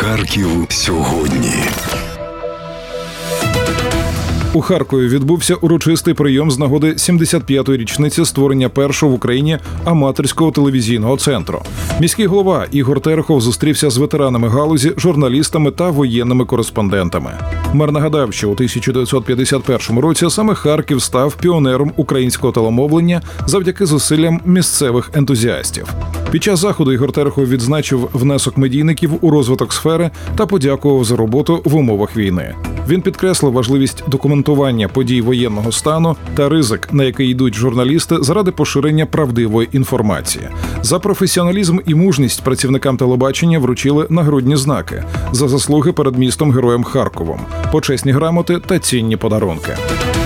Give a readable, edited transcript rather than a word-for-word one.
Харків сьогодні. У Харкові відбувся урочистий прийом з нагоди 75-ї річниці створення першого в Україні аматорського телевізійного центру. Міський голова Ігор Терехов зустрівся з ветеранами галузі, журналістами та воєнними кореспондентами. Мер нагадав, що у 1951 році саме Харків став піонером українського телемовлення завдяки зусиллям місцевих ентузіастів. Під час заходу Ігор Терехов відзначив внесок медійників у розвиток сфери та подякував за роботу в умовах війни. Він підкреслив важливість документування подій воєнного стану та ризик, на який йдуть журналісти заради поширення правдивої інформації. За професіоналізм і мужність працівникам телебачення вручили нагрудні знаки за заслуги перед містом-героєм Харковом, почесні грамоти та цінні подарунки.